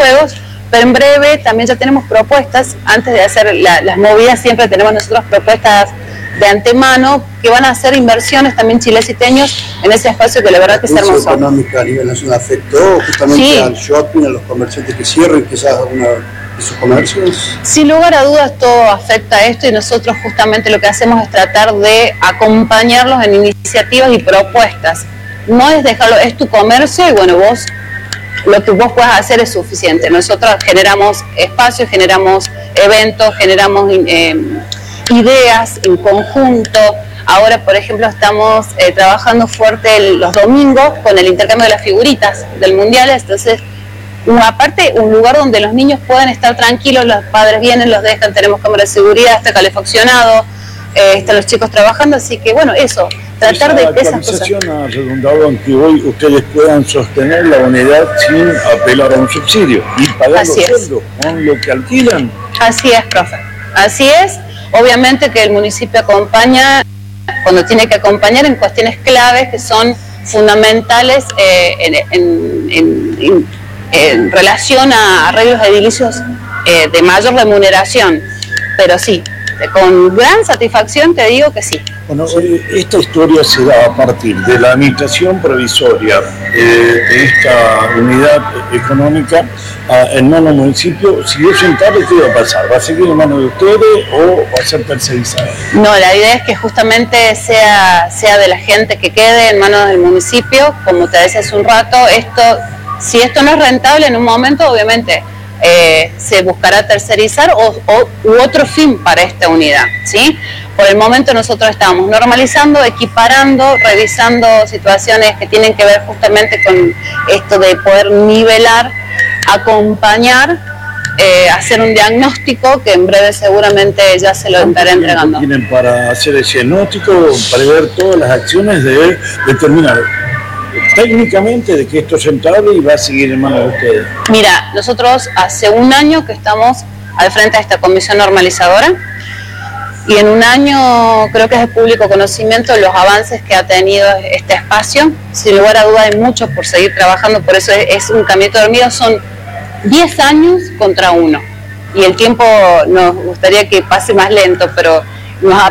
juegos, pero en breve también ya tenemos propuestas. Antes de hacer las movidas siempre tenemos nosotros propuestas de antemano que van a hacer inversiones también chileciteños en ese espacio que la verdad que es hermoso. ¿La económica a nivel nacional afectó justamente al shopping, a los comerciantes que cierren quizás alguna de sus comercios? Sin lugar a dudas todo afecta a esto y nosotros justamente lo que hacemos es tratar de acompañarlos en iniciativas y propuestas. No es dejarlo, es tu comercio y bueno, vos lo que vos puedas hacer es suficiente. Nosotros generamos espacios, generamos eventos, generamos ideas en conjunto. Ahora, por ejemplo, estamos trabajando fuerte los domingos con el intercambio de las figuritas del Mundial. Entonces, aparte, un lugar donde los niños pueden estar tranquilos, los padres vienen, los dejan, tenemos cámara de seguridad, está calefaccionado, están los chicos trabajando, así que bueno, eso, tratar de que esas cosas... La actualización ha redundado en que hoy ustedes puedan sostener la unidad sin apelar a un subsidio y pagar los sueldos con lo que alquilan. Así es, profe, así es. Obviamente que el municipio acompaña cuando tiene que acompañar en cuestiones claves que son fundamentales en relación a arreglos edilicios de mayor remuneración, pero sí, con gran satisfacción te digo que sí. Bueno, esta historia se da a partir de la administración provisoria de esta unidad económica en manos del municipio. Si es un tarde, ¿qué va a pasar? ¿Va a seguir en manos de ustedes o va a ser tercerizada? No, la idea es que justamente sea de la gente que quede en manos del municipio. Como te decía hace un rato, si esto no es rentable en un momento, obviamente se buscará tercerizar u otro fin para esta unidad, ¿sí? Por el momento nosotros estamos normalizando, equiparando, revisando situaciones que tienen que ver justamente con esto de poder nivelar, acompañar, hacer un diagnóstico que en breve seguramente ya se lo estaré entregando. ¿Tienen para hacer ese diagnóstico, para ver todas las acciones de determinar técnicamente de que esto es rentable y va a seguir en manos de ustedes? Mira, nosotros hace un año que estamos al frente de esta comisión normalizadora y en un año creo que es de público conocimiento los avances que ha tenido este espacio. Sin lugar a duda hay mucho por seguir trabajando, por eso es un caminito dormido. Son 10 años contra 1 y el tiempo nos gustaría que pase más lento, pero nos